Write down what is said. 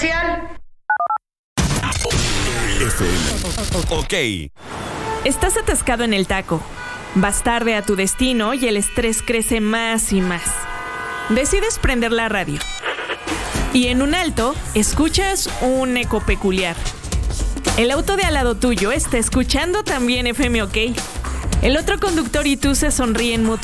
comercial. Ok. Estás atascado en el taco. Vas tarde a tu destino y el estrés crece más y más. Decides prender la radio. Y en un alto, escuchas un eco peculiar. El auto de al lado tuyo está escuchando también FM OK. El otro conductor y tú se sonríen mutuamente.